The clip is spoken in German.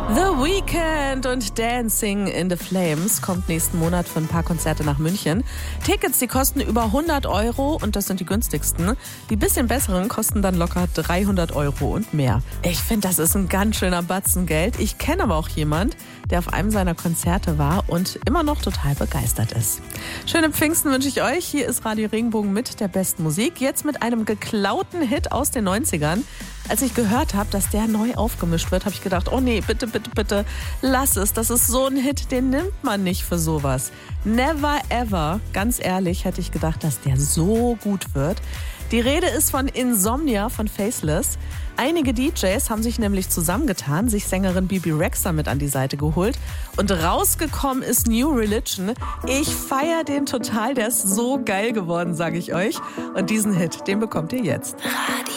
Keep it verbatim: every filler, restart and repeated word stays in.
The Weeknd und Dancing in the Flames kommt nächsten Monat für ein paar Konzerte nach München. Tickets, die kosten über hundert Euro und das sind die günstigsten. Die bisschen besseren kosten dann locker dreihundert Euro und mehr. Ich finde, das ist ein ganz schöner Batzen Geld. Ich kenne aber auch jemand, der auf einem seiner Konzerte war und immer noch total begeistert ist. Schöne Pfingsten wünsche ich euch. Hier ist Radio Regenbogen mit der besten Musik. Jetzt mit einem geklauten Hit aus den neunzigern. Als ich gehört habe, dass der neu aufgemischt wird, habe ich gedacht, oh nee, bitte, bitte, bitte, lass es. Das ist so ein Hit, den nimmt man nicht für sowas. Never ever, ganz ehrlich, hätte ich gedacht, dass der so gut wird. Die Rede ist von Insomnia von Faceless. Einige D Js haben sich nämlich zusammengetan, sich Sängerin Bebe Rexha mit an die Seite geholt und rausgekommen ist New Religion. Ich feiere den total, der ist so geil geworden, sage ich euch. Und diesen Hit, den bekommt ihr jetzt. Radio